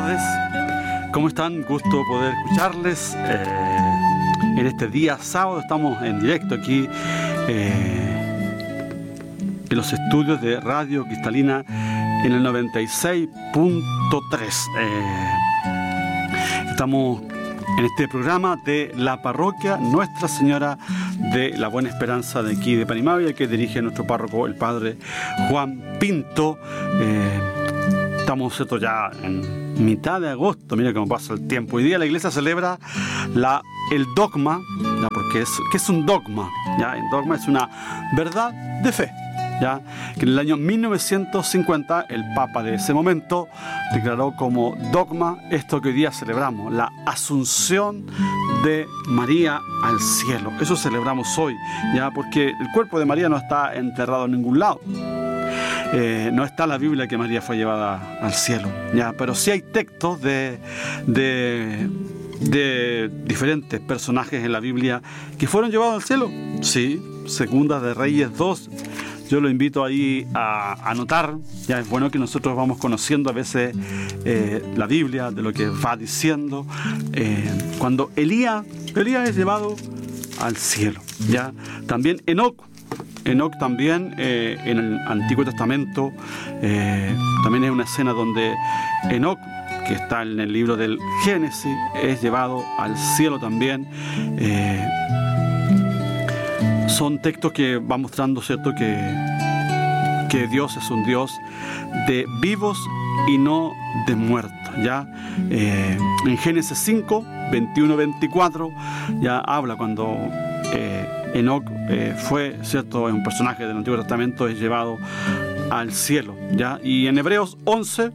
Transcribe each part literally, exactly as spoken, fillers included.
tardes. ¿Cómo están? Gusto poder escucharles. Eh, en este día sábado estamos en directo aquí eh, en los estudios de Radio Cristalina en el noventa y seis punto tres. Eh, estamos en este programa de la parroquia Nuestra Señora de la Buena Esperanza de aquí de Panimavia, que dirige nuestro párroco, el padre Juan Pinto. Eh, estamos ¿cierto? ya en mitad de agosto, mira cómo pasa el tiempo. Hoy día la iglesia celebra la, el dogma, ¿ya? Porque es, ¿qué es un dogma? ¿Ya? El dogma es una verdad de fe, ¿ya? Que en el año mil novecientos cincuenta el Papa de ese momento declaró como dogma esto que hoy día celebramos, la asunción de María al cielo. Eso celebramos hoy, ¿ya? Porque el cuerpo de María no está enterrado en ningún lado. Eh, no está en la Biblia que María fue llevada al cielo, ¿ya? Pero sí hay textos de, de, de diferentes personajes en la Biblia que fueron llevados al cielo. Sí, Segunda de Reyes dos. Yo lo invito ahí a anotar. Ya es bueno que nosotros vamos conociendo a veces eh, la Biblia, de lo que va diciendo. Eh, cuando Elías, Elías es llevado al cielo, ¿ya? También Enoc. Enoc también eh, en el Antiguo Testamento eh, también es una escena donde Enoc, que está en el libro del Génesis, es llevado al cielo también. Eh, son textos que van mostrando, ¿cierto?, que, que Dios es un Dios de vivos y no de muertos, ¿ya? Eh, en Génesis cinco, veintiuno, veinticuatro ya habla cuando eh, Enoc eh, fue, ¿cierto?, es un personaje del Antiguo Testamento, es llevado al cielo, ¿ya? Y en Hebreos once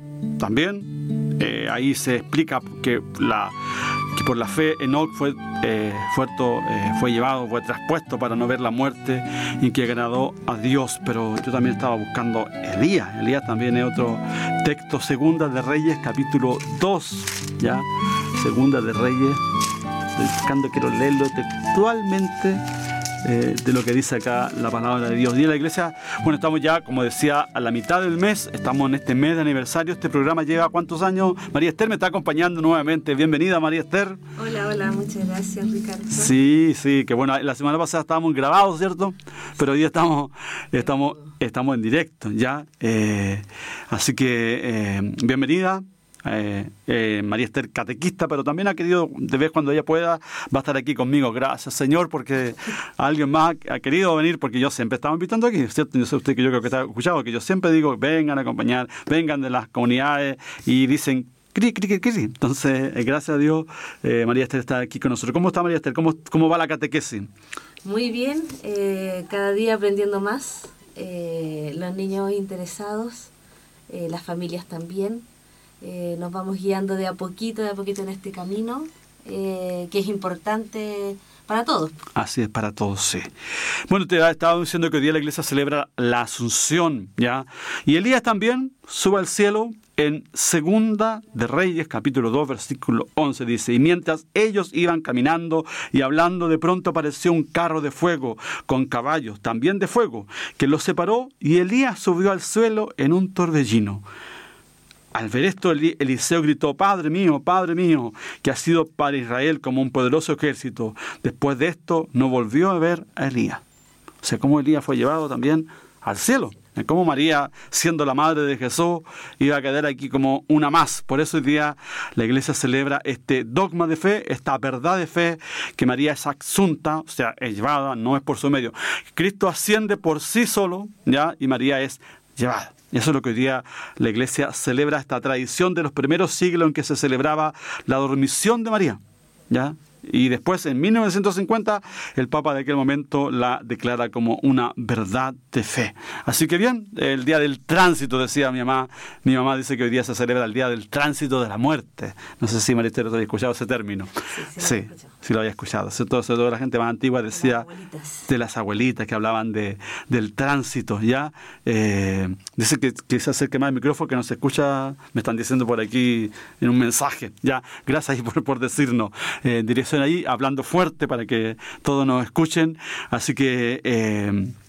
también eh, ahí se explica que, la, que por la fe Enoc fue, eh, fue, eh, fue llevado, fue traspuesto para no ver la muerte y que agradó a Dios. Pero yo también estaba buscando Elías. Elías también es otro texto, Segunda de Reyes, capítulo dos, ¿ya? Segunda de Reyes, estoy buscando, quiero leerlo textualmente. Eh, de lo que dice acá la palabra de Dios. Y en la iglesia, bueno, estamos ya, como decía, a la mitad del mes, estamos en este mes de aniversario. Este programa lleva ¿cuántos años? María Esther me está acompañando nuevamente. Bienvenida, María Esther. Hola, hola, muchas gracias, Ricardo. Sí, sí, que bueno, la semana pasada estábamos grabados, ¿cierto? Pero hoy día estamos, estamos, estamos en directo, ¿ya? Eh, así que, eh, bienvenida. Eh, eh, María Esther, catequista, pero también ha querido, de vez cuando ella pueda, va a estar aquí conmigo. Gracias, Señor, porque alguien más ha querido venir, porque yo siempre estaba invitando aquí, ¿cierto? Yo sé usted que yo creo que está escuchado, que yo siempre digo, vengan a acompañar, vengan de las comunidades, y dicen, cri, cri, cri, cri. Entonces, eh, gracias a Dios, eh, María Esther está aquí con nosotros. ¿Cómo está, María Esther? ¿Cómo, cómo va la catequesis? Muy bien, eh, cada día aprendiendo más, eh, los niños interesados, eh, las familias también. Eh, nos vamos guiando de a poquito, de a poquito en este camino, eh, que es importante para todos. Así es, para todos, sí. Bueno, te estaba diciendo que hoy día la iglesia celebra la Asunción, ¿ya? Y Elías también sube al cielo en Segunda de Reyes, capítulo dos, versículo once, dice: y mientras ellos iban caminando y hablando, de pronto apareció un carro de fuego con caballos, también de fuego, que los separó, y Elías subió al cielo en un torbellino. Al ver esto, Eliseo gritó: Padre mío, Padre mío, que ha sido para Israel como un poderoso ejército. Después de esto, no volvió a ver a Elías. O sea, cómo Elías fue llevado también al cielo. Cómo María, siendo la madre de Jesús, iba a quedar aquí como una más. Por eso hoy día la iglesia celebra este dogma de fe, esta verdad de fe, que María es asunta, o sea, es llevada, no es por su medio. Cristo asciende por sí solo, ¿ya? Y María es llevada. Y eso es lo que hoy día la iglesia celebra, esta tradición de los primeros siglos en que se celebraba la dormición de María, ¿ya? Y después, en mil novecientos cincuenta, el Papa de aquel momento la declara como una verdad de fe. Así que bien, el día del tránsito, decía mi mamá. Mi mamá dice que hoy día se celebra el día del tránsito de la muerte. No sé si María Esther había escuchado ese término. Sí, sí, sí, lo sí lo había escuchado. Sobre todo la gente más antigua decía de las abuelitas que hablaban de, del tránsito, ¿ya? Eh, dice que, que se acerque más el micrófono, que no se escucha, me están diciendo por aquí en un mensaje, ¿ya? Gracias por, por decirnos. Eh, dirección ahí, hablando fuerte para que todos nos escuchen. Así que eh,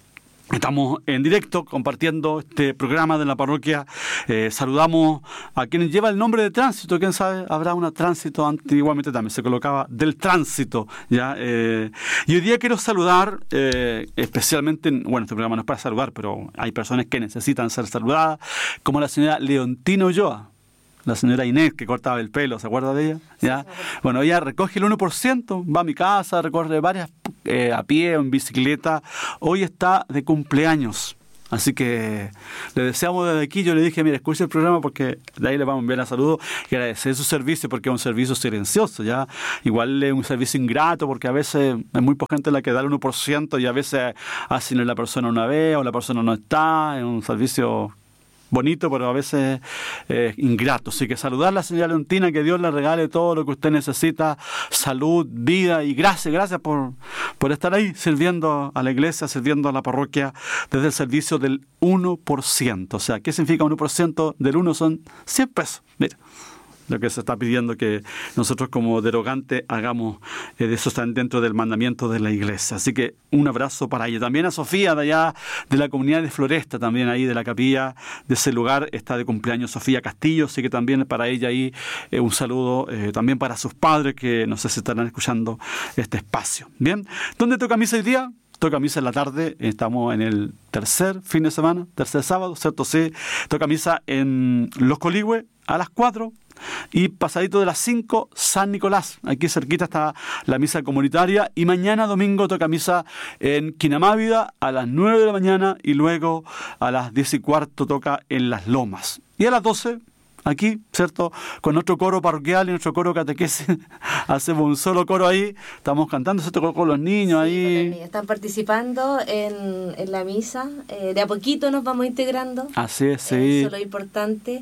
Estamos en directo compartiendo este programa de la parroquia. Eh, saludamos a quienes lleva el nombre de tránsito. Quién sabe, habrá una tránsito. Antiguamente también se colocaba del tránsito, ¿ya? Eh, y hoy día quiero saludar, eh, especialmente, bueno, este programa no es para saludar, pero hay personas que necesitan ser saludadas, como la señora Leontina Ulloa. La señora Inés, que cortaba el pelo, ¿se acuerda de ella? ¿Ya? Sí, bueno, ella recoge el uno por ciento, va a mi casa, recorre varias eh, a pie o en bicicleta. Hoy está de cumpleaños. Así que le deseamos desde aquí. Yo le dije, mira, escuche el programa porque de ahí le vamos a enviar un saludo y agradecer su servicio porque es un servicio silencioso, ¿ya? Igual es un servicio ingrato porque a veces hay muy poca gente la que da el uno por ciento y a veces hacen la persona una vez o la persona no está. Es un servicio bonito, pero a veces eh, ingrato. Así que saludar a la señora Leontina, que Dios le regale todo lo que usted necesita, salud, vida y gracias, gracias por, por estar ahí sirviendo a la iglesia, sirviendo a la parroquia desde el servicio del uno por ciento. O sea, ¿qué significa uno por ciento? Del uno son cien pesos. Mira, lo que se está pidiendo que nosotros como derogante hagamos, eh, de eso está dentro del mandamiento de la iglesia. Así que un abrazo para ella. También a Sofía de allá de la comunidad de Floresta, también ahí de la capilla de ese lugar está de cumpleaños Sofía Castillo, así que también para ella ahí eh, un saludo, eh, también para sus padres que no sé si estarán escuchando este espacio. Bien, ¿dónde toca misa hoy día? Toca misa en la tarde, estamos en el tercer fin de semana, tercer sábado, ¿cierto? Sí, toca misa en Los Coligües a las cuatro. Y pasadito de las cinco, San Nicolás. Aquí cerquita está la misa comunitaria. Y mañana domingo toca misa en Quinamávida a las nueve de la mañana. Y luego a las diez y cuarto toca en Las Lomas. Y a las doce, aquí, ¿cierto? Con nuestro coro parroquial y nuestro coro catequesis. Hacemos un solo coro ahí. Estamos cantando, ¿cierto? Con los niños sí, ahí. Los niños están participando en, en la misa. Eh, de a poquito nos vamos integrando. Así es, sí. Eso es lo importante.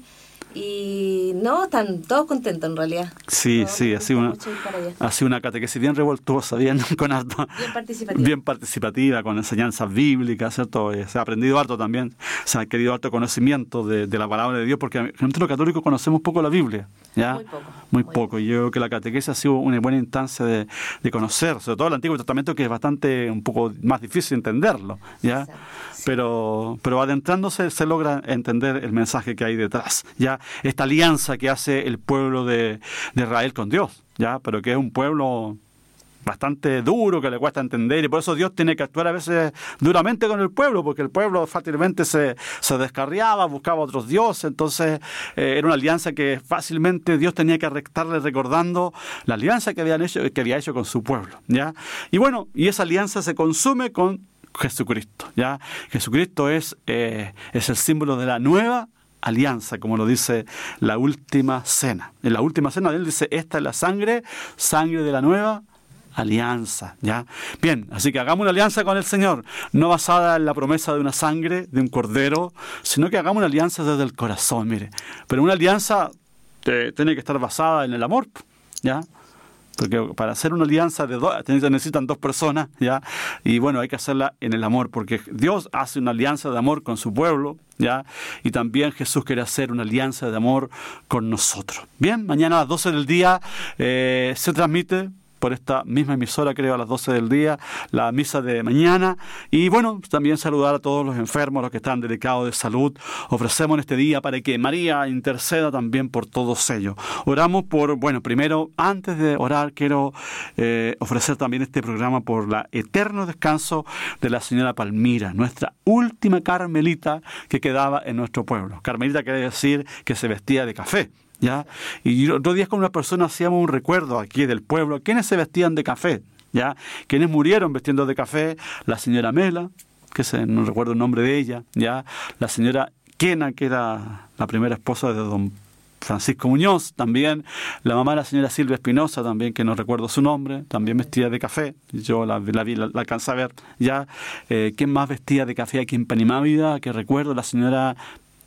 Y no, están todos contentos en realidad. Sí, todos sí, ha sido una, ha sido una catequesis bien revoltosa, bien con harto, bien participativa. bien participativa, con enseñanzas bíblicas, ¿cierto? Se ha aprendido harto también, se ha adquirido harto conocimiento de, de la palabra de Dios, porque realmente los católicos conocemos poco la Biblia, ¿ya? Muy poco. Muy, muy poco. Y yo creo que la catequesis ha sido una buena instancia de, de conocer, sobre todo el Antiguo Testamento, que es bastante, un poco más difícil entenderlo, ¿ya? Exacto. Pero, pero adentrándose se logra entender el mensaje que hay detrás, ¿ya? Esta alianza que hace el pueblo de, de Israel con Dios, ¿ya? Pero que es un pueblo bastante duro, que le cuesta entender, y por eso Dios tiene que actuar a veces duramente con el pueblo, porque el pueblo fácilmente se, se descarriaba, buscaba otros dioses. Entonces eh, era una alianza que fácilmente Dios tenía que estarle recordando la alianza que, habían hecho, que había hecho con su pueblo, ¿ya? Y bueno, y esa alianza se consume con Jesucristo, ¿ya? Jesucristo es, eh, es el símbolo de la nueva alianza, como lo dice la última cena. En la última cena él dice, esta es la sangre, sangre de la nueva alianza, ¿ya? Bien, así que hagamos una alianza con el Señor, no basada en la promesa de una sangre, de un cordero, sino que hagamos una alianza desde el corazón, mire. Pero una alianza eh, tiene que estar basada en el amor, ¿ya? Porque para hacer una alianza de dos, necesitan dos personas, ¿ya? Y bueno, hay que hacerla en el amor, porque Dios hace una alianza de amor con su pueblo, ¿ya? Y también Jesús quiere hacer una alianza de amor con nosotros. Bien, mañana a las doce del día eh, se transmite por esta misma emisora, creo, a las doce del día, la misa de mañana. Y bueno, también saludar a todos los enfermos, los que están delicados de salud. Ofrecemos en este día para que María interceda también por todos ellos. Oramos por, bueno, primero, antes de orar, quiero eh, ofrecer también este programa por la eterno descanso de la señora Palmira, nuestra última carmelita que quedaba en nuestro pueblo. Carmelita quiere decir que se vestía de café, ¿ya? Y otro día con una persona hacíamos un recuerdo aquí del pueblo. ¿Quiénes se vestían de café? ¿Ya? ¿Quiénes murieron vestiendo de café? La señora Mela, que se, no recuerdo el nombre de ella, ¿ya? La señora Quena, que era la primera esposa de don Francisco Muñoz, también la mamá de la señora Silvia Espinosa, también, que no recuerdo su nombre, también vestía de café. Yo la, la vi, la, la alcancé a ver, ¿ya? Eh, ¿Quién más vestía de café aquí en Panimávida? Que recuerdo, la señora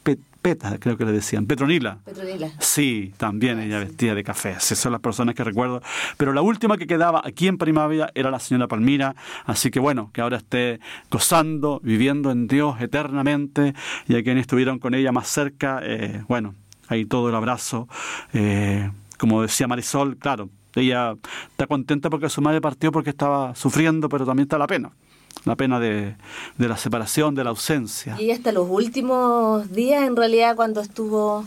Peta, creo que le decían, Petronila. Petronila. Sí, también ella vestía de café. Esas son las personas que recuerdo. Pero la última que quedaba aquí en Primavera era la señora Palmira. Así que bueno, que ahora esté gozando, viviendo en Dios eternamente. Y a quienes estuvieron con ella más cerca, eh, bueno, ahí todo el abrazo. Eh, como decía Marisol, claro, ella está contenta porque su madre partió porque estaba sufriendo, pero también está la pena. la pena de, de la separación, de la ausencia. Y hasta los últimos días, en realidad, cuando estuvo,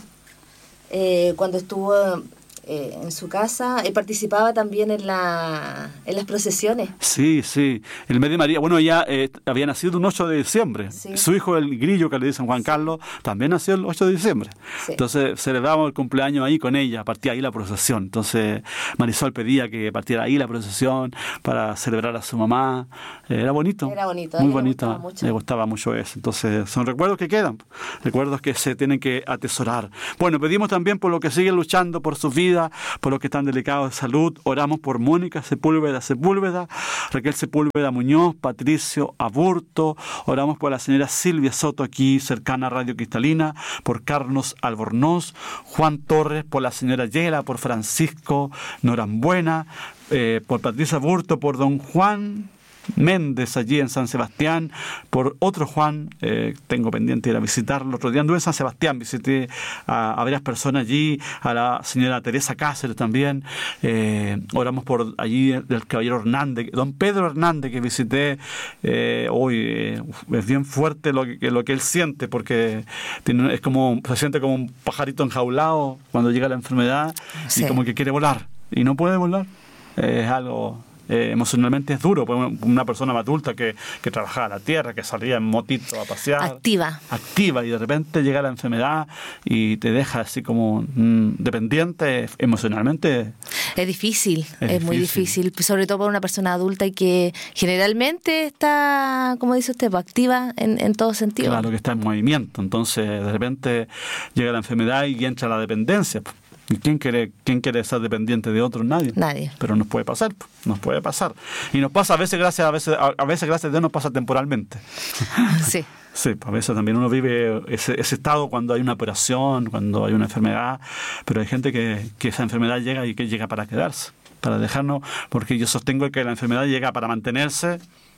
eh, cuando estuvo eh, en su casa, eh, participaba también en, la, en las procesiones. Sí, sí. El mes de María, bueno, ella eh, había nacido un ocho de diciembre. Sí. Su hijo, el grillo, que le dicen Juan Carlos, también nació el ocho de diciembre. Sí. Entonces celebramos el cumpleaños ahí con ella, partía ahí la procesión. Entonces Marisol pedía que partiera ahí la procesión para celebrar a su mamá. Eh, era bonito. Era bonito. Muy le bonito. gustaba mucho. Le gustaba mucho eso. Entonces son recuerdos que quedan, recuerdos que se tienen que atesorar. Bueno, pedimos también por los que siguen luchando por sus vidas, por los que están delicados de salud. Oramos por Mónica Sepúlveda Sepúlveda, Raquel Sepúlveda Muñoz, Patricio Aburto. Oramos por la señora Silvia Soto, aquí cercana a Radio Cristalina, por Carlos Albornoz, Juan Torres, por la señora Yela, por Francisco Norambuena, eh, por Patricia Aburto, por don Juan Méndez allí en San Sebastián, por otro Juan, eh, tengo pendiente ir a visitarlo. El otro día anduve en San Sebastián, visité a, a varias personas allí, a la señora Teresa Cáceres también. Eh, oramos por allí del caballero Hernández, don Pedro Hernández, que visité eh, hoy. Eh, es bien fuerte lo que, lo que él siente, porque tiene, es como, se siente como un pajarito enjaulado cuando llega la enfermedad, sí. Y como que quiere volar y no puede volar. Eh, es algo... Eh, emocionalmente es duro, pues una persona adulta que, que trabajaba la tierra, que salía en motito a pasear. Activa. Activa, y de repente llega la enfermedad y te deja así como mmm, dependiente emocionalmente. Es difícil, es, es difícil. muy difícil, sobre todo para una persona adulta y que generalmente está, como dice usted, activa en, en todo sentido. Claro, que está en movimiento, entonces de repente llega la enfermedad y entra la dependencia. ¿Quién quiere, ¿Quién quiere ser dependiente de otro? Nadie. Nadie. Pero nos puede pasar, nos puede pasar. Y nos pasa a veces, gracias a veces, a veces gracias a Dios, nos pasa temporalmente. Sí. Sí, a veces también uno vive ese, ese estado cuando hay una operación, cuando hay una enfermedad, pero hay gente que, que esa enfermedad llega y que llega para quedarse, para dejarnos, porque yo sostengo que la enfermedad llega para mantenerse,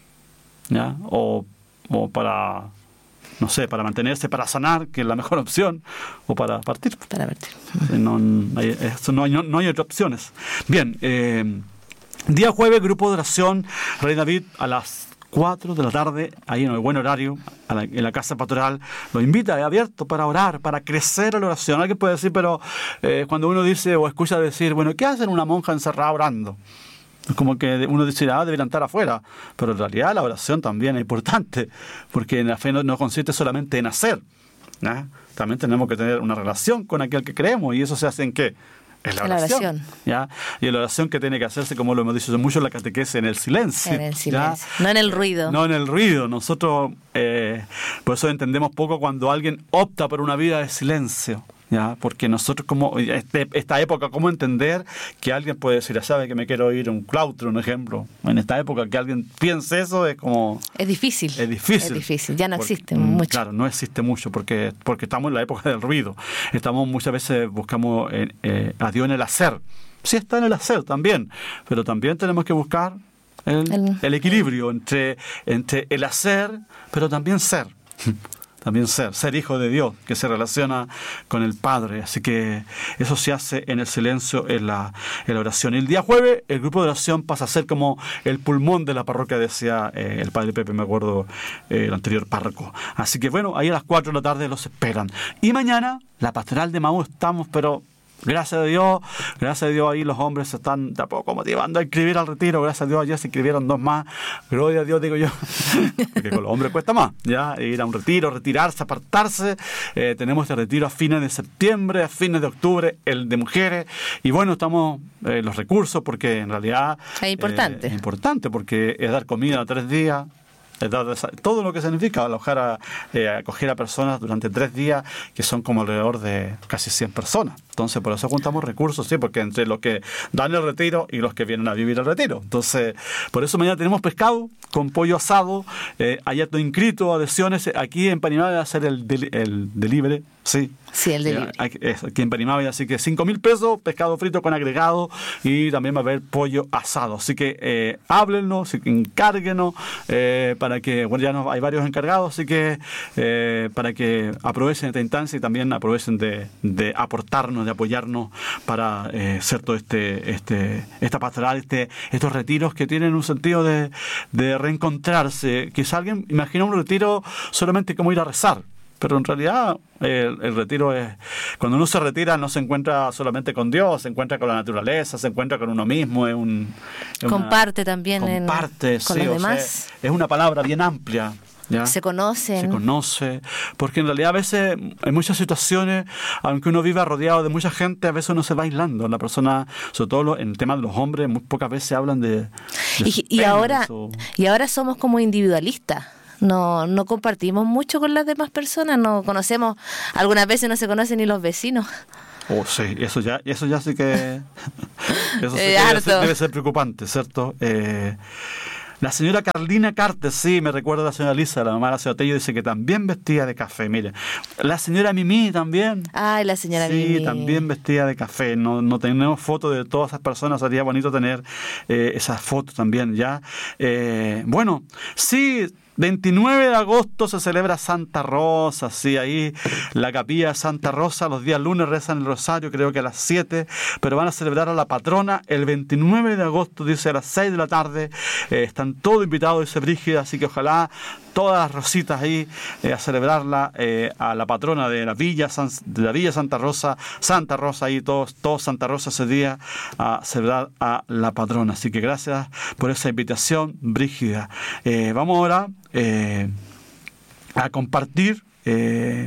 ¿ya? O, o para... no sé, para mantenerse, para sanar, que es la mejor opción, o para partir. Para partir. No, no, hay, eso no, hay, no, no hay otras opciones. Bien, eh, día jueves, grupo de oración, Rey David, a las cuatro de la tarde, ahí en el buen horario, a la, en la casa pastoral, lo invita, es abierto para orar, para crecer en la oración. Alguien puede decir, pero eh, cuando uno dice o escucha decir, bueno, ¿qué hace una monja encerrada orando? Es como que uno dice, ah, deberían estar afuera, pero en realidad la oración también es importante, porque en la fe no, no consiste solamente en hacer, ¿no? También tenemos que tener una relación con aquel que creemos, y eso se hace en ¿qué? En la oración, la oración. ¿Ya? Y en la oración que tiene que hacerse, como lo hemos dicho mucho, la catequesis en el silencio. En el silencio, ¿ya? No en el ruido. No en el ruido. Nosotros, eh, por eso entendemos poco cuando alguien opta por una vida de silencio. ¿Ya? Porque nosotros, como este, esta época, ¿cómo entender que alguien puede decir, sabe que me quiero ir a un claustro, un ejemplo? En esta época que alguien piense eso es como... Es difícil. Es difícil. Es difícil, ya no porque, existe mucho. Claro, no existe mucho porque, porque estamos en la época del ruido. Estamos muchas veces, buscamos eh, eh, a Dios en el hacer. Sí está en el hacer también, pero también tenemos que buscar el, el, el equilibrio entre, entre el hacer, pero también ser. También ser, ser hijo de Dios, que se relaciona con el Padre. Así que eso se hace en el silencio, en la, en la oración. El día jueves, el grupo de oración pasa a ser como el pulmón de la parroquia, decía eh, el padre Pepe, me acuerdo, eh, el anterior párroco. Así que bueno, ahí a las cuatro de la tarde los esperan. Y mañana, la pastoral de Maú, estamos, pero... Gracias a Dios, gracias a Dios ahí los hombres se están de a poco motivando a inscribir al retiro. Gracias a Dios ayer se inscribieron dos más. Gloria a Dios, digo yo. Porque con los hombres cuesta más, ya, ir a un retiro, retirarse, apartarse. Eh, tenemos este retiro a fines de septiembre, a fines de octubre, el de mujeres. Y bueno, estamos eh, los recursos porque en realidad... Es importante. Eh, es importante porque es dar comida a tres días. Todo lo que significa alojar a, eh, acoger a personas durante tres días, que son como alrededor de casi cien personas. Entonces, por eso juntamos recursos, sí, porque entre los que dan el retiro y los que vienen a vivir el retiro. Entonces, por eso mañana tenemos pescado con pollo asado, eh, hay acto inscrito, adhesiones. Aquí en Panimávida va a ser el, del, el delivery, sí. Sí, el delivery. Eh, aquí en Panimávida, así que cinco mil pesos, pescado frito con agregado, y también va a haber pollo asado. Así que eh, háblenos, encárguenos, eh, para que, bueno, ya no, hay varios encargados, así que eh, para que aprovechen esta instancia y también aprovechen de, de aportarnos, de apoyarnos para eh, hacer todo este, este, esta pastoral, este, estos retiros que tienen un sentido de, de reencontrarse. Quizá alguien imagina un retiro solamente como ir a rezar, pero en realidad el, el retiro es, cuando uno se retira no se encuentra solamente con Dios, se encuentra con la naturaleza, se encuentra con uno mismo, es un... Es comparte una, también comparte, en, con sí, los o sea, demás. es una palabra bien amplia. ¿Ya? Se conocen. Se conoce, porque en realidad a veces, en muchas situaciones, aunque uno viva rodeado de mucha gente, a veces uno se va aislando. La persona, sobre todo en el tema de los hombres, muy pocas veces hablan de... de y, y, ahora, su... y ahora somos como individualistas. No, no compartimos mucho con las demás personas, no conocemos, algunas veces no se conocen ni los vecinos. Oh, sí, eso ya, eso ya sí que, eso sí eh, que debe, ser, debe ser preocupante, ¿cierto? Eh, la señora Carlina Cartes, sí, me recuerda a la señora Lisa, la mamá de la señora Tello, dice que también vestía de café, mire. La señora Mimi también. Ay, la señora sí, Mimi. Sí, también vestía de café. No, no tenemos fotos de todas esas personas, sería bonito tener eh, esas fotos también, ¿ya? Eh, bueno, sí... veintinueve de agosto se celebra Santa Rosa, sí, ahí la capilla de Santa Rosa, los días lunes rezan el rosario, creo que a las siete, pero van a celebrar a la patrona el veintinueve de agosto, dice a las seis de la tarde, eh, están todos invitados, dice Brígida, así que ojalá todas las rositas ahí eh, a celebrarla eh, a la patrona de la Villa San, de la Villa Santa Rosa, Santa Rosa ahí, todos, todos Santa Rosa ese día a celebrar a la patrona, así que gracias por esa invitación, Brígida. Eh, vamos ahora Eh, a compartir eh,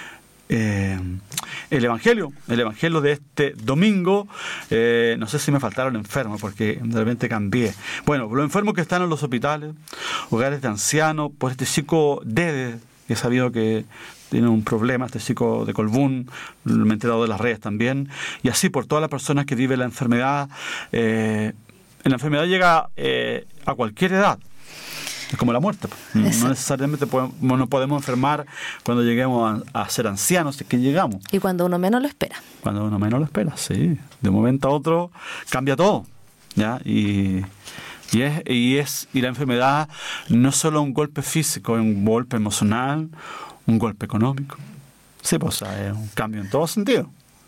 eh, el Evangelio, el Evangelio de este domingo. Eh, no sé si me faltaron enfermos porque de repente cambié. Bueno, los enfermos que están en los hospitales, hogares de ancianos, por este chico Dede, he sabido que tiene un problema, este chico de Colbún, me he enterado de las redes también, y así por todas las personas que viven la enfermedad. Eh, la enfermedad llega eh, a cualquier edad. Es como la muerte. No Exacto. necesariamente podemos, no podemos enfermar cuando lleguemos a, a ser ancianos, si es que llegamos. Y cuando uno menos lo espera. Cuando uno menos lo espera, sí. De un momento a otro cambia todo, ¿ya? Y, y, es, y, es, y la enfermedad no es solo un golpe físico, es un golpe emocional, un golpe económico. Sí, pues es un cambio en todo sentido.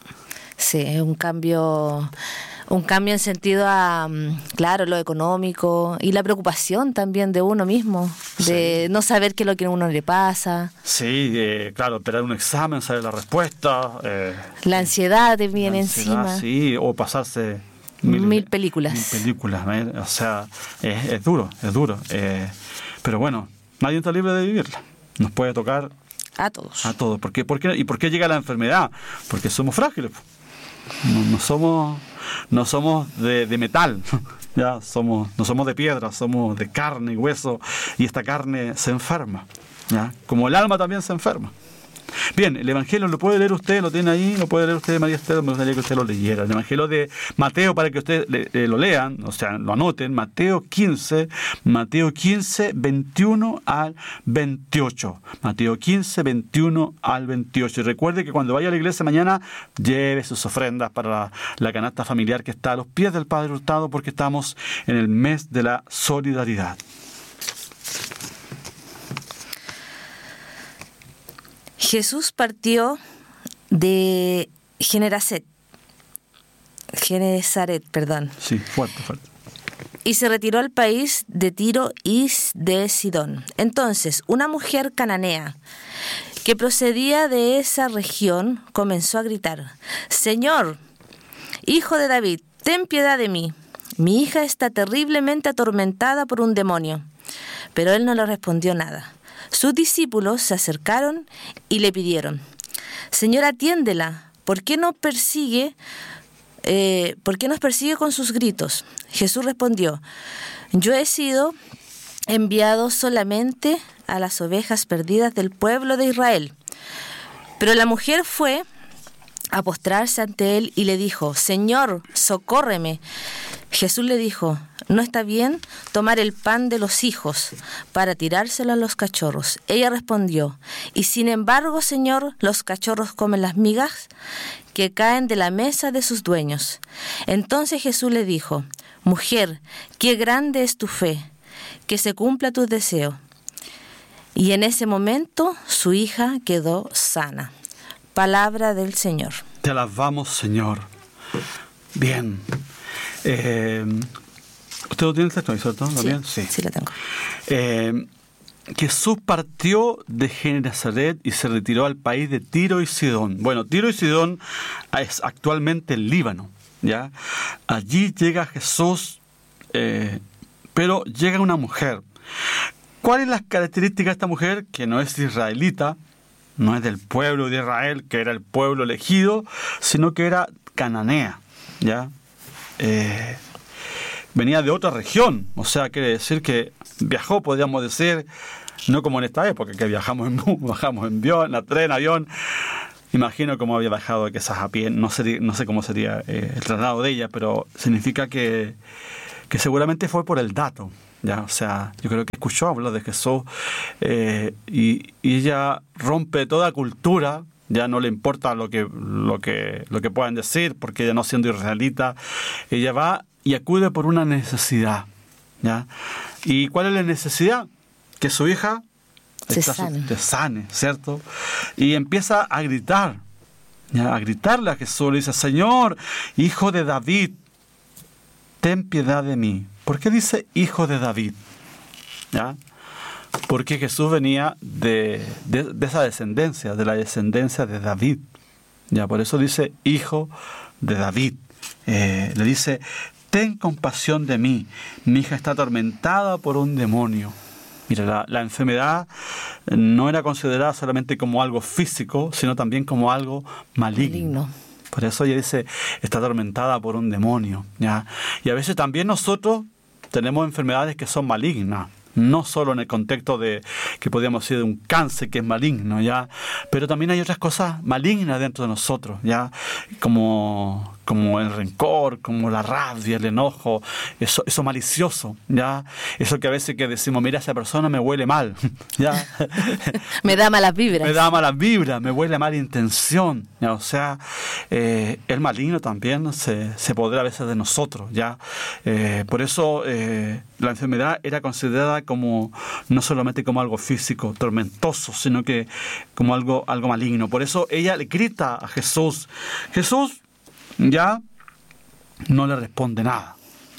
Sí, es un cambio... Un cambio en sentido a, claro, lo económico y la preocupación también de uno mismo, de sí. no saber qué es lo que a uno le pasa. Sí, eh, claro, esperar un examen, saber la respuesta. Eh, la ansiedad te viene la ansiedad, encima. Sí, o pasarse mil, mil películas. Mil películas, ¿eh? O sea, es, es duro, es duro. Eh, pero bueno, nadie está libre de vivirla. Nos puede tocar a todos. A todos. ¿Por qué? ¿Por qué? ¿Y por qué llega la enfermedad? Porque somos frágiles. No, no somos... No somos de, de metal, ya somos, no somos de piedra, somos de carne y hueso, y esta carne se enferma, ¿ya? Como el alma también se enferma. Bien, el Evangelio lo puede leer usted, lo tiene ahí, lo puede leer usted, María Esther, me gustaría que usted lo leyera. El Evangelio de Mateo, para que ustedes eh, lo lean, o sea, lo anoten, Mateo quince, Mateo quince, veintiuno al veintiocho. Mateo quince, veintiuno al veintiocho. Y recuerde que cuando vaya a la iglesia mañana, lleve sus ofrendas para la, la canasta familiar que está a los pies del Padre Hurtado, porque estamos en el mes de la solidaridad. Jesús partió de Genesaret, Genesaret, perdón. Sí, fuerte, fuerte. Y se retiró al país de Tiro y de Sidón. Entonces, una mujer cananea que procedía de esa región comenzó a gritar: Señor, hijo de David, ten piedad de mí. Mi hija está terriblemente atormentada por un demonio. Pero él no le respondió nada. Sus discípulos se acercaron y le pidieron: Señor, atiéndela, ¿por qué no persigue, eh, ¿por qué nos persigue con sus gritos? Jesús respondió: Yo he sido enviado solamente a las ovejas perdidas del pueblo de Israel. Pero la mujer fue a postrarse ante él y le dijo: Señor, socórreme. Jesús le dijo: no está bien tomar el pan de los hijos para tirárselo a los cachorros. Ella respondió: y sin embargo, Señor, los cachorros comen las migas que caen de la mesa de sus dueños. Entonces Jesús le dijo: mujer, qué grande es tu fe, que se cumpla tu deseo. Y en ese momento su hija quedó sana. Palabra del Señor. Te alabamos, Señor. Bien. Eh, ¿Usted lo tiene el texto, cierto? ¿Lo Sí, bien? Sí, sí lo tengo. Eh, Jesús partió de Genesaret y se retiró al país de Tiro y Sidón. Bueno, Tiro y Sidón es actualmente el Líbano, ¿ya? Allí llega Jesús, eh, pero llega una mujer. ¿Cuáles son las características de esta mujer? Que no es israelita, no es del pueblo de Israel, que era el pueblo elegido, sino que era cananea, ¿ya? Eh, venía de otra región, o sea, quiere decir que viajó, podríamos decir, no como en esta época, que viajamos en bus, bajamos en avión, en tren, avión. Imagino cómo había bajado quizás a pie, no sé, no sé cómo sería eh, el traslado de ella, pero significa que, que seguramente fue por el dato, ¿ya? O sea, yo creo que escuchó hablar de Jesús eh, y, y ella rompe toda cultura. Ya no le importa lo que, lo que, lo que puedan decir, porque ella no siendo israelita, ella va y acude por una necesidad, ¿ya? ¿Y cuál es la necesidad? Que su hija se sane. se sane, ¿cierto? Y empieza a gritar, ¿ya? A gritarle a Jesús, le dice: Señor, hijo de David, ten piedad de mí. ¿Por qué dice hijo de David? ¿Ya? Porque Jesús venía de, de, de esa descendencia, de la descendencia de David. Ya, por eso dice hijo de David. Eh, le dice: ten compasión de mí, mi hija está atormentada por un demonio. Mira, la, la enfermedad no era considerada solamente como algo físico, sino también como algo maligno. maligno. Por eso ella dice, está atormentada por un demonio, ¿ya? Y a veces también nosotros tenemos enfermedades que son malignas. No solo en el contexto de que podríamos decir de un cáncer que es maligno, ¿ya? Pero también hay otras cosas malignas dentro de nosotros, ¿ya? Como, como el rencor, como la rabia, el enojo, eso, eso malicioso, ¿ya? Eso que a veces que decimos, mira, esa persona me huele mal, ¿ya? me da malas vibras. Me da malas vibras, me huele a mala intención, ¿ya? O sea, eh, el maligno también se, se podrá a veces de nosotros, ¿ya? Eh, por eso eh, la enfermedad era considerada como no solamente como algo físico, tormentoso, sino que como algo, algo maligno. Por eso ella le grita a Jesús. Jesús ya no le responde nada.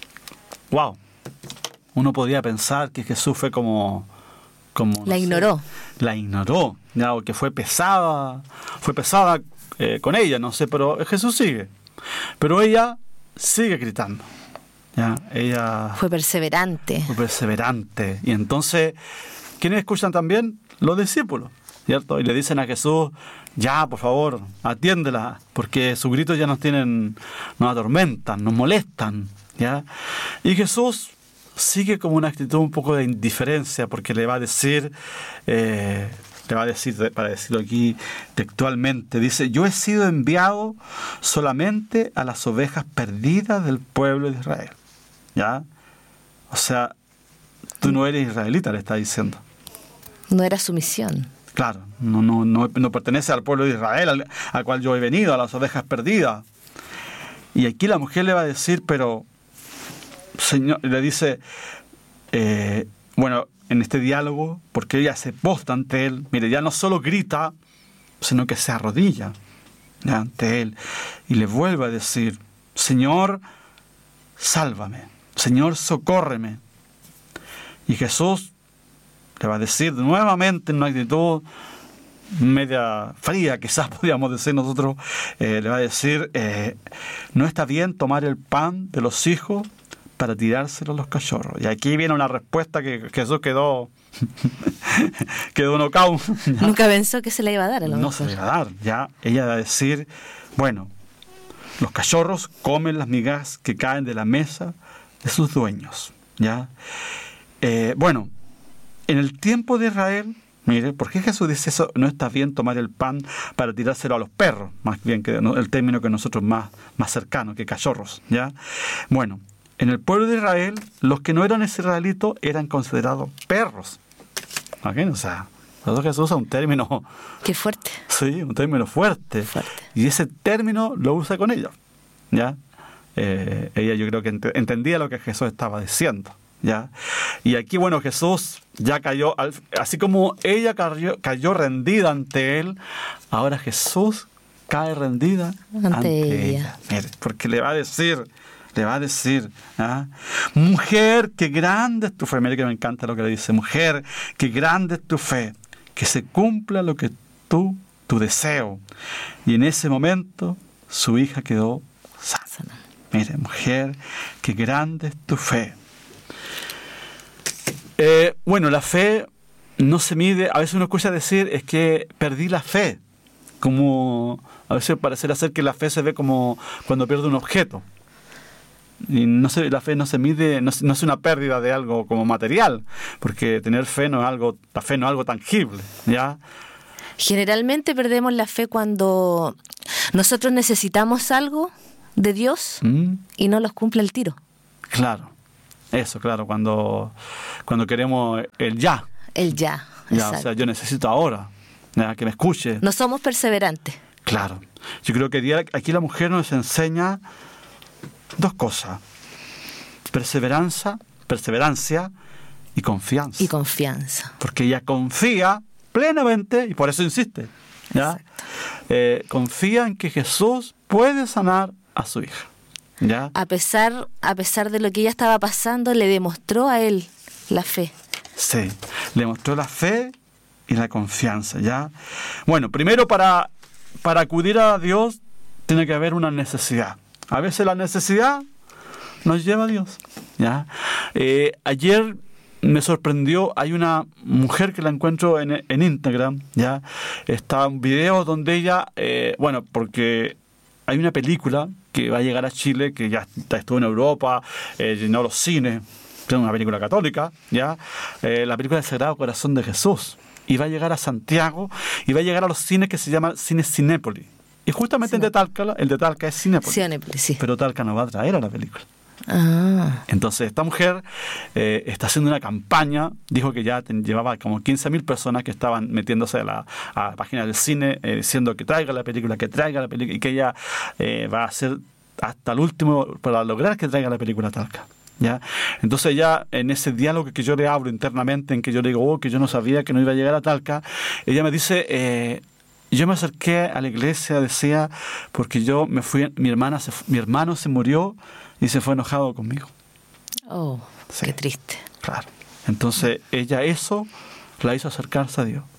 Wow. Uno podría pensar que Jesús fue como... como la ignoró. Sé, la ignoró, ya, o que fue pesada, fue pesada eh, con ella, no sé, pero Jesús sigue. Pero ella sigue gritando. Ya, ella fue perseverante. Fue perseverante. Y entonces, ¿quiénes escuchan también? Los discípulos, ¿cierto? Y le dicen a Jesús, ya, por favor, atiéndela, porque sus gritos ya nos tienen, nos atormentan, nos molestan, ¿ya? Y Jesús sigue como una actitud un poco de indiferencia, porque le va a decir, eh, le va a decir, para decirlo aquí textualmente, dice, yo he sido enviado solamente a las ovejas perdidas del pueblo de Israel. ¿Ya? O sea, tú no eres israelita, le está diciendo. No era su misión. Claro, no, no, no, no pertenece al pueblo de Israel, al, al cual yo he venido, a las ovejas perdidas. Y aquí la mujer le va a decir, pero, Señor, le dice, eh, bueno, en este diálogo, porque ella se posta ante él, mire, ya no solo grita, sino que se arrodilla, ¿ya?, ante él, y le vuelve a decir, Señor, sálvame. Señor, socórreme. Y Jesús le va a decir nuevamente en una actitud media fría, quizás podríamos decir nosotros, eh, le va a decir, eh, no está bien tomar el pan de los hijos para tirárselo a los cachorros. Y aquí viene una respuesta que Jesús quedó quedó nocaut. Nunca pensó que se le iba a dar a lo No mejor. se le iba a dar. Ya ella va a decir, bueno, los cachorros comen las migajas que caen de la mesa de sus dueños, ¿ya? Eh, bueno, en el tiempo de Israel, mire, ¿por qué Jesús dice eso? No está bien tomar el pan para tirárselo a los perros, más bien que el término que nosotros más, más cercano, que cachorros, ¿ya? Bueno, en el pueblo de Israel, los que no eran israelitos eran considerados perros. ¿Okay? O sea, por eso Jesús usa un término... Qué fuerte. Sí, un término fuerte. fuerte. Y ese término lo usa con ella, ¿ya? Eh, ella yo creo que ent- entendía lo que Jesús estaba diciendo, ¿ya? Y aquí, bueno, Jesús ya cayó, así como ella cayó, cayó rendida ante él, ahora Jesús cae rendida ante, ante ella. ella. Mire, porque le va a decir, le va a decir, ¿ah? Mujer, qué grande es tu fe. Mire que me encanta lo que le dice. Mujer, qué grande es tu fe, que se cumpla lo que tú, tu deseo. Y en ese momento, su hija quedó sana. Mire, mujer, qué grande es tu fe. Eh, bueno, la fe no se mide, a veces uno escucha decir, es que perdí la fe. Como a veces parece ser que la fe se ve como cuando pierde un objeto. Y no se, la fe no se mide, no, no es una pérdida de algo como material, porque tener fe no es algo, la fe no es algo tangible, ¿ya? Generalmente perdemos la fe cuando nosotros necesitamos algo de Dios ¿Mm? y no los cumple el tiro. Claro, eso, claro, cuando, cuando queremos el ya. El ya, ya exacto. O sea, yo necesito ahora, ¿ya? Que me escuche. No somos perseverantes. Claro. Yo creo que aquí la mujer nos enseña dos cosas: perseverancia, perseverancia y confianza. Y confianza. Porque ella confía plenamente y por eso insiste, ¿ya? Eh, confía en que Jesús puede sanar a su hija, ¿ya? A pesar, a pesar de lo que ella estaba pasando, le demostró a él la fe. Sí, le mostró la fe y la confianza, ¿ya? Bueno, primero para, para acudir a Dios tiene que haber una necesidad. A veces la necesidad nos lleva a Dios, ¿ya? Eh, ayer me sorprendió, hay una mujer que la encuentro en, en Instagram, ¿ya? Está un video donde ella, eh, bueno, porque hay una película que va a llegar a Chile, que ya estuvo en Europa, eh, llenó los cines, es una película católica, ¿ya? Eh, la película del Sagrado Corazón de Jesús, y va a llegar a Santiago, y va a llegar a los cines que se llaman Cines Cinépolis. Y justamente el de Talca, el de Talca es Cinépolis. Cinépolis, sí. Pero Talca no va a traer a la película. Ah. Entonces esta mujer eh, está haciendo una campaña, dijo que ya ten, llevaba como quince mil personas que estaban metiéndose a la, a la página del cine, eh, diciendo que traiga la película, que traiga la película, y que ella eh, va a hacer hasta el último para lograr que traiga la película a Talca, ¿ya? Entonces ya en ese diálogo que yo le hablo internamente, en que yo le digo, oh, que yo no sabía que no iba a llegar a Talca, ella me dice, eh, yo me acerqué a la iglesia, decía, porque yo me fui, mi hermana se, mi hermano se murió y se fue enojado conmigo. Oh, sí. Qué triste. Claro. Entonces ella eso la hizo acercarse a Dios.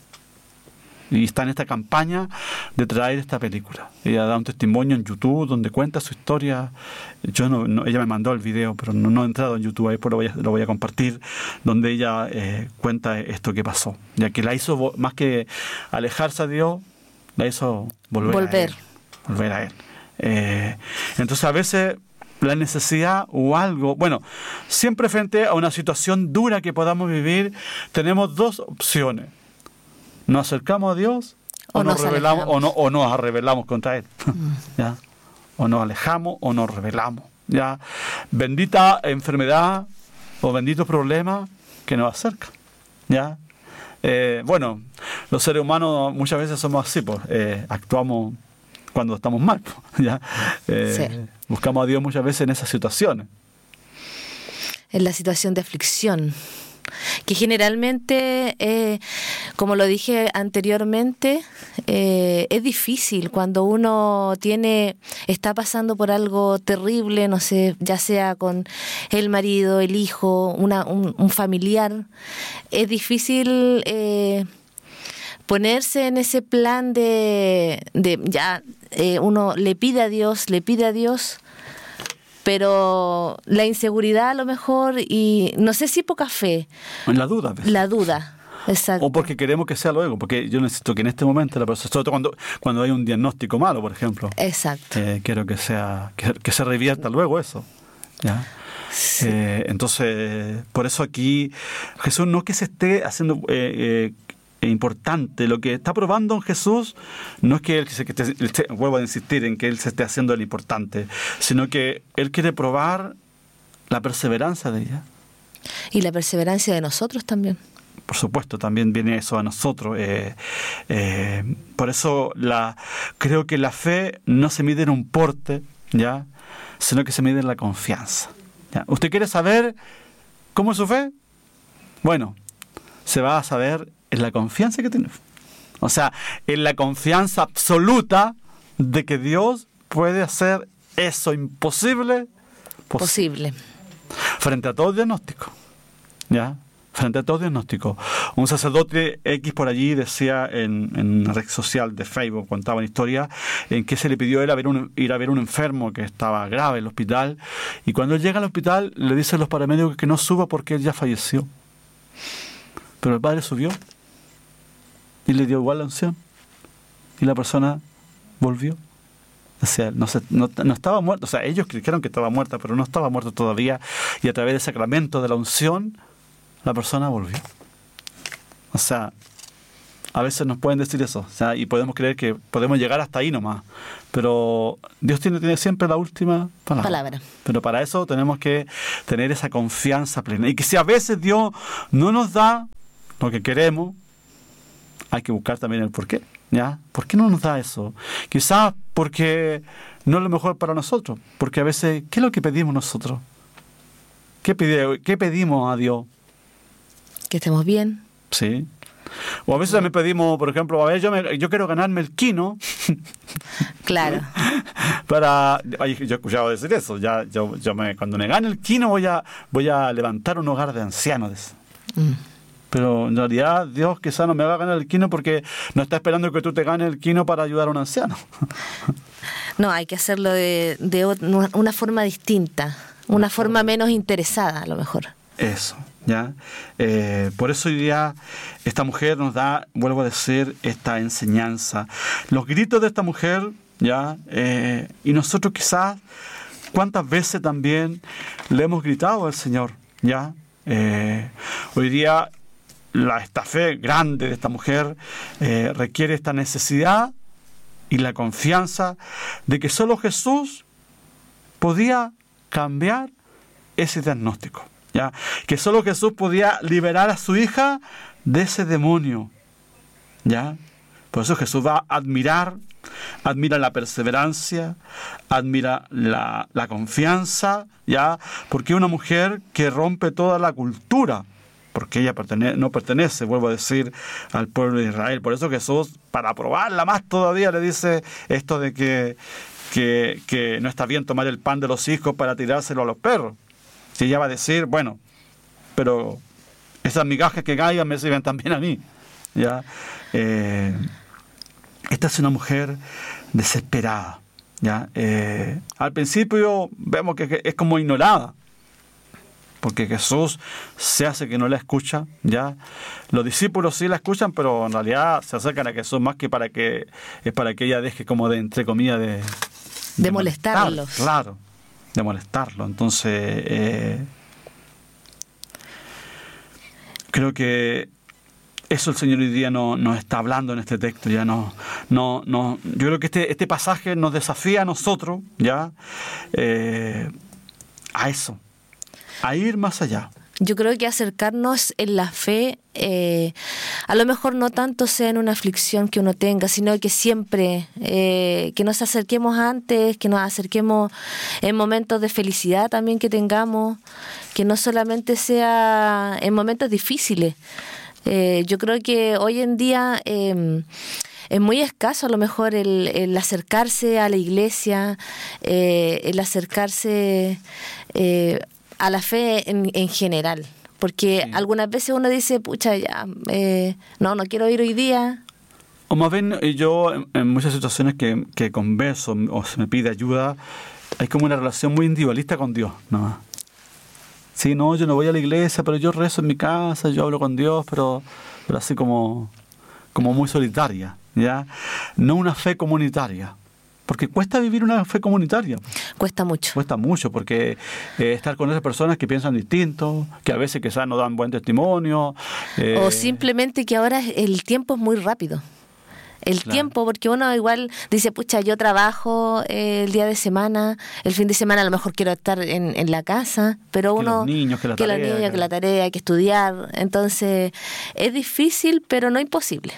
Y está en esta campaña de traer esta película. Ella da un testimonio en YouTube donde cuenta su historia. Yo no, no ella me mandó el video, pero no, no he entrado en YouTube, ahí pues lo voy a, lo voy a compartir, donde ella eh, cuenta esto que pasó. Ya que la hizo, más que alejarse a Dios, la hizo volver, volver. a él. Volver a él. Eh, entonces a veces la necesidad o algo, bueno, siempre frente a una situación dura que podamos vivir, tenemos dos opciones: nos acercamos a Dios o, o nos, nos rebelamos o no o nos rebelamos contra él. Mm. ¿Ya? O nos alejamos o nos rebelamos, ¿ya? Bendita enfermedad o bendito problema que nos acerca, ¿ya? Eh, bueno, los seres humanos muchas veces somos así, pues, eh, actuamos cuando estamos mal, ¿ya? Eh, sí. Buscamos a Dios muchas veces en esas situaciones. En la situación de aflicción, que generalmente, eh, como lo dije anteriormente, eh, es difícil cuando uno tiene, está pasando por algo terrible, no sé, ya sea con el marido, el hijo, una, un, un familiar. Es difícil eh, ponerse en ese plan de, de ya eh, uno le pide a Dios, le pide a Dios, pero la inseguridad a lo mejor, y no sé si poca fe. La duda. ¿Ves? La duda, exacto. O porque queremos que sea luego, porque yo necesito que en este momento la persona, sobre todo cuando, cuando hay un diagnóstico malo, por ejemplo. Exacto. Eh, quiero que sea que, que se revierta luego eso, ¿ya? Sí. Eh, entonces, por eso aquí Jesús no es que se esté haciendo eh, eh, importante, lo que está probando en Jesús no es que él, que esté, vuelvo a insistir en que él se esté haciendo el importante, sino que él quiere probar la perseverancia de ella. Y la perseverancia de nosotros también. Por supuesto, también viene eso a nosotros. Eh, eh, por eso la, creo que la fe no se mide en un porte, ¿ya? Sino que se mide en la confianza, ¿ya? Usted quiere saber ¿Cómo es su fe? Bueno, se va a saber en la confianza que tiene. O sea, en la confianza absoluta de que Dios puede hacer eso imposible posible. Posible. Frente a todo diagnóstico. ¿Ya? Frente a todo diagnóstico. Un sacerdote X por allí decía en, en una red social de Facebook, contaba una historia en que se le pidió ir a ver un, ir a ver un enfermo que estaba grave en el hospital, y cuando él llega al hospital le dicen los paramédicos que no suba porque él ya falleció. Pero el padre subió y le dio igual la unción y la persona volvió. O sea, no, se, no, no estaba muerto. O sea, ellos creyeron que estaba muerta, pero no estaba muerto todavía, y a través del sacramento de la unción la persona volvió. O sea, a veces nos pueden decir eso, o sea, y podemos creer que podemos llegar hasta ahí nomás, pero Dios tiene, tiene siempre la última palabra. palabra. Pero para eso tenemos que tener esa confianza plena, y que si a veces Dios no nos da lo que queremos, hay que buscar también el por qué. ¿Ya? ¿Por qué no nos da eso? Quizás porque no es lo mejor para nosotros, porque a veces, ¿qué es lo que pedimos nosotros? ¿Qué, pide, qué pedimos a Dios? Que estemos bien. Sí. O a veces también pedimos, por ejemplo, a ver, yo, me, yo quiero ganarme el quino. Claro. Para, ay, yo he escuchado decir eso. Ya, yo, yo me, cuando me gane el quino voy a, voy a levantar un hogar de ancianos. Mm. Pero en realidad Dios quizá no me va a ganar el quino porque no está esperando que tú te ganes el quino para ayudar a un anciano. No, hay que hacerlo de, de una forma distinta, una forma menos interesada a lo mejor. Eso, ¿ya? Eh, por eso hoy día esta mujer nos da, vuelvo a decir, esta enseñanza. Los gritos de esta mujer, ¿ya? Eh, y nosotros quizás, ¿cuántas veces también le hemos gritado al Señor, ¿ya? Eh, hoy día la, esta fe grande de esta mujer eh, requiere esta necesidad y la confianza de que solo Jesús podía cambiar ese diagnóstico, ¿ya? Que solo Jesús podía liberar a su hija de ese demonio, ¿ya? Por eso Jesús va a admirar, admira la perseverancia, admira la, la confianza, ¿ya? Porque una mujer que rompe toda la cultura, porque ella pertene- no pertenece, vuelvo a decir, al pueblo de Israel. Por eso Jesús, para probarla más todavía, le dice esto de que, que, que no está bien tomar el pan de los hijos para tirárselo a los perros. Si ella va a decir, bueno, pero esas migajas que caigan me sirven también a mí, ¿ya? Eh, esta es una mujer desesperada, ¿ya? Eh, al principio vemos que es como ignorada, porque Jesús se hace que no la escucha, ¿ya? Los discípulos sí la escuchan, pero en realidad se acercan a Jesús más que para que es para que ella deje como de, entre comillas, de, de, de molestarlos. Molestar, claro, de molestarlo. Entonces, eh, creo que eso el Señor hoy día nos no está hablando en este texto, ya no, no, no. Yo creo que este, este pasaje nos desafía a nosotros, ya, eh, a eso. A ir más allá. Yo creo que acercarnos en la fe, eh, a lo mejor no tanto sea en una aflicción que uno tenga, sino que siempre, eh, que nos acerquemos antes, que nos acerquemos en momentos de felicidad también que tengamos, que no solamente sea en momentos difíciles. Eh, yo creo que hoy en día eh, es muy escaso a lo mejor el, el acercarse a la iglesia, eh, el acercarse eh, a la fe en, en general, porque sí. Algunas veces uno dice, pucha, ya, eh, no, no quiero ir hoy día. O más bien, yo en, en muchas situaciones que, que converso o se me pide ayuda, hay como una relación muy individualista con Dios, ¿no? Sí, no, yo no voy a la iglesia, pero yo rezo en mi casa, yo hablo con Dios, pero, pero así como, como muy solitaria, ¿ya? No una fe comunitaria. Porque cuesta vivir una fe comunitaria. Cuesta mucho. Cuesta mucho, porque eh, estar con esas personas que piensan distinto, que a veces quizás no dan buen testimonio. Eh... O simplemente que ahora el tiempo es muy rápido. El claro. tiempo, porque uno igual dice, pucha, yo trabajo eh, el día de semana, el fin de semana a lo mejor quiero estar en, en la casa, pero uno... Que los niños, que la que tarea. Los niños, que la tarea, hay que estudiar. Entonces, es difícil, pero no imposible.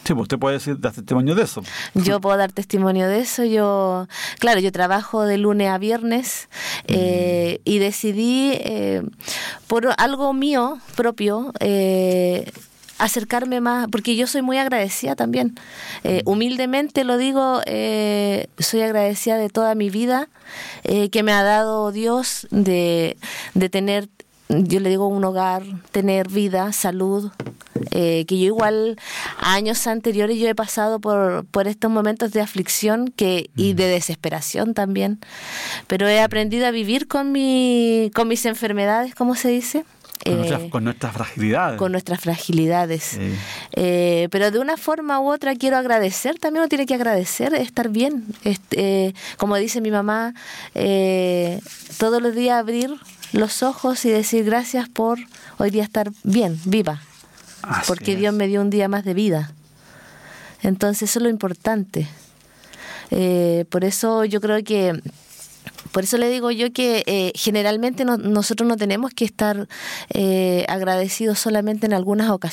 Sí, pues usted puede decir, dar testimonio de eso. Yo puedo dar testimonio de eso. Yo, claro, yo trabajo de lunes a viernes eh, mm. y decidí, eh, por algo mío propio, eh, acercarme más, porque yo soy muy agradecida también. Eh, humildemente lo digo, eh, soy agradecida de toda mi vida eh, que me ha dado Dios de, de tener, yo le digo, un hogar, tener vida, salud. Eh, que yo igual años anteriores yo he pasado por, por estos momentos de aflicción que, y de desesperación también, pero he aprendido a vivir con, mi, con mis enfermedades, ¿cómo se dice? Con, Eh, nuestras, con nuestras fragilidades. Con nuestras fragilidades. Sí. Eh, pero de una forma u otra quiero agradecer, también uno tiene que agradecer, estar bien. Este, eh, como dice mi mamá, eh, todos los días abrir los ojos y decir gracias por hoy día estar bien, viva. Así porque es. Dios me dio un día más de vida. Entonces eso es lo importante. Eh, por eso yo creo que, por eso le digo yo que eh, generalmente no, nosotros no tenemos que estar eh, agradecidos solamente en algunas ocasiones.